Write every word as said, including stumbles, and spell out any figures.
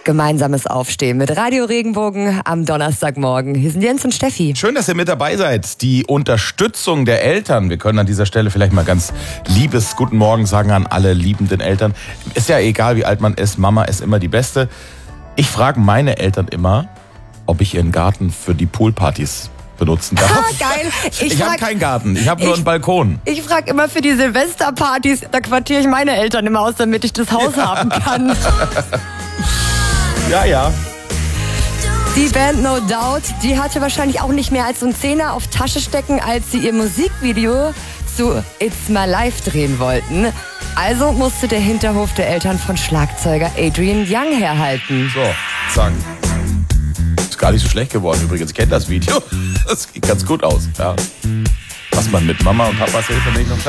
Gemeinsames Aufstehen mit Radio Regenbogen am Donnerstagmorgen. Hier sind Jens und Steffi. Schön, dass ihr mit dabei seid. Die Unterstützung der Eltern. Wir können an dieser Stelle vielleicht mal ganz liebes Guten Morgen sagen an alle liebenden Eltern. Ist ja egal, wie alt man ist. Mama ist immer die Beste. Ich frage meine Eltern immer, ob ich ihren Garten für die Poolpartys benutzen darf. Ah, geil. Ich, ich habe keinen Garten, ich habe nur ich, einen Balkon. Ich frage immer für die Silvesterpartys, da quartiere ich meine Eltern immer aus, damit ich das Haus ja. haben kann. Ja, ja. Die Band No Doubt, die hatte wahrscheinlich auch nicht mehr als so einen Zehner auf Tasche stecken, als sie ihr Musikvideo zu It's My Life drehen wollten. Also musste der Hinterhof der Eltern von Schlagzeuger Adrian Young herhalten. So, zack. Ist gar nicht so schlecht geworden übrigens. Ich kenne das Video. Das sieht ganz gut aus. Ja. Was man mit Mama und Papas Hilfe nicht noch